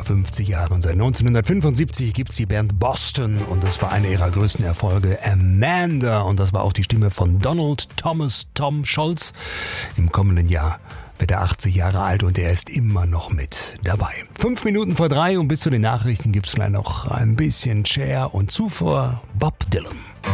über 50 Jahre. Und seit 1975 gibt's die Band Boston und das war einer ihrer größten Erfolge, Amanda. Und das war auch die Stimme von Donald Thomas Tom Scholz. Im kommenden Jahr wird er 80 Jahre alt und er ist immer noch mit dabei. 5 Minuten vor 3 und bis zu den Nachrichten gibt's gleich noch ein bisschen Cher und zuvor Bob Dylan.